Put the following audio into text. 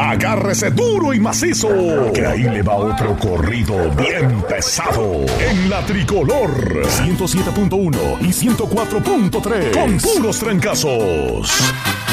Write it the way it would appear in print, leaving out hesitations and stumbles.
Agárrese duro y macizo, que ahí le va otro corrido bien pesado. En la Tricolor 107.1 y 104.3, con puros trancazos.